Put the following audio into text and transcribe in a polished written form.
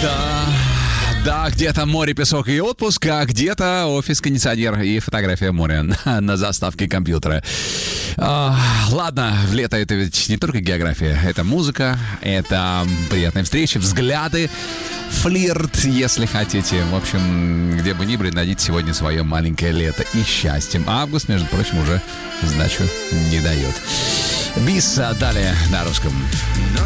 Да, где-то море, песок и отпуск, а где-то офис, кондиционер и фотография моря на заставке компьютера. Ладно, лето — это ведь не только география, это музыка, это приятные встречи, взгляды, флирт, если хотите. В общем, где бы ни были, найдите сегодня свое маленькое лето и счастьем. Август, между прочим, уже сдачу не дает. Бис далее на русском.